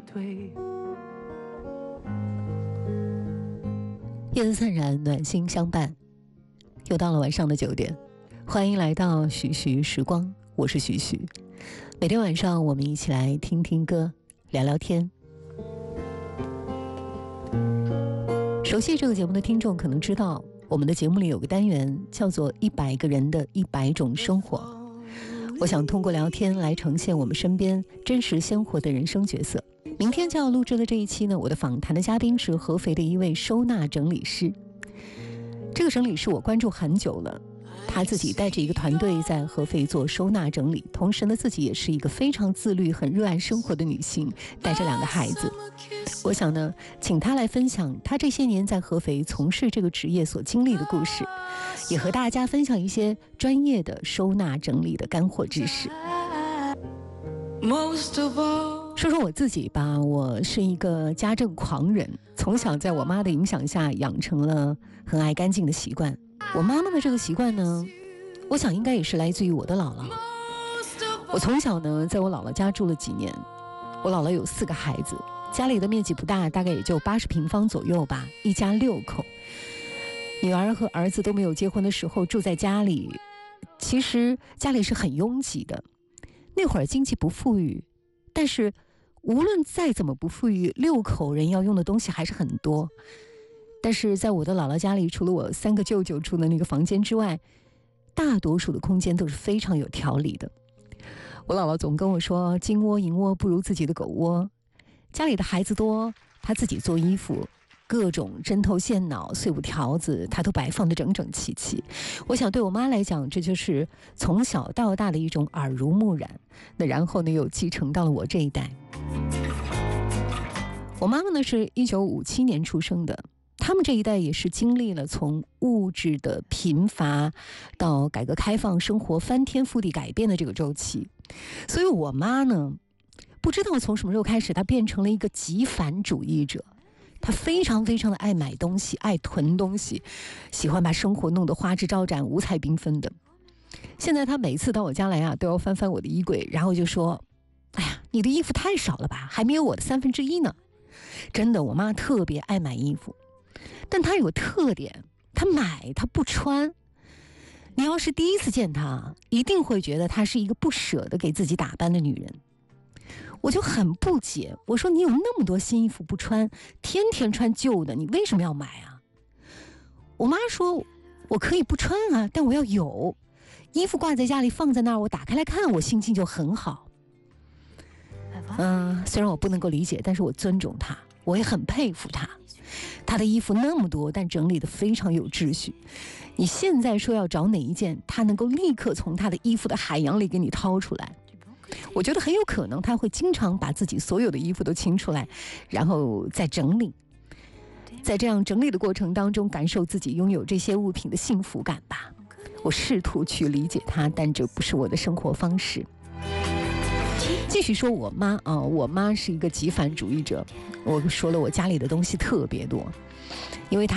退。 夜色灿然，暖心相伴，又到了晚上的9点，欢迎来到徐徐时光，我是徐徐。每天晚上我们一起来听听歌，聊聊天。熟悉这个节目的听众可能知道，我们的节目里有个单元叫做100个人的100种生活。我想通过聊天来呈现我们身边真实鲜活的人生角色。明天就要录制的这一期呢，我的访谈的嘉宾是合肥的一位收纳整理师。这个整理师我关注很久了，他自己带着一个团队在合肥做收纳整理，同时呢自己也是一个非常自律很热爱生活的女性，带着2个孩子。我想呢请他来分享他这些年在合肥从事这个职业所经历的故事，也和大家分享一些专业的收纳整理的干货知识。说说我自己吧，我是一个家政狂人，从小在我妈的影响下养成了很爱干净的习惯。我妈妈的这个习惯呢，我想应该也是来自于我的姥姥。我从小呢在我姥姥家住了几年，我姥姥有4个孩子，家里的面积不大，大概也就80平方左右吧，一家6口。女儿和儿子都没有结婚的时候住在家里，其实家里是很拥挤的。那会儿经济不富裕，但是无论再怎么不富裕，6口人要用的东西还是很多。但是在我的姥姥家里，除了我3个舅舅住的那个房间之外，大多数的空间都是非常有条理的。我姥姥总跟我说，金窝银窝不如自己的狗窝。家里的孩子多，她自己做衣服，各种针头线脑碎布条子她都摆放得整整齐齐。我想对我妈来讲，这就是从小到大的一种耳濡目染，那然后呢又继承到了我这一代。我妈妈呢是1957年出生的，他们这一代也是经历了从物质的贫乏到改革开放生活翻天覆地改变的这个周期。所以我妈呢不知道从什么时候开始，她变成了一个极繁主义者。她非常非常的爱买东西，爱囤东西，喜欢把生活弄得花枝招展五彩缤纷的。现在她每次到我家来啊，都要翻翻我的衣柜，然后就说，哎呀，你的衣服太少了吧，还没有我的1/3呢。真的，我妈特别爱买衣服，但她有个特点，她买她不穿。你要是第一次见她，一定会觉得她是一个不舍得给自己打扮的女人。我就很不解，我说你有那么多新衣服不穿，天天穿旧的，你为什么要买啊？我妈说，我可以不穿啊，但我要有衣服挂在家里放在那儿，我打开来看，我心情就很好。虽然我不能够理解，但是我尊重她，我也很佩服她。她的衣服那么多，但整理得非常有秩序。你现在说要找哪一件，她能够立刻从她的衣服的海洋里给你掏出来。我觉得很有可能她会经常把自己所有的衣服都清出来，然后再整理。在这样整理的过程当中，感受自己拥有这些物品的幸福感吧。我试图去理解她，但这不是我的生活方式。继续说我妈啊，我妈是一个极繁主义者。我说了，我家里的东西特别多，因为她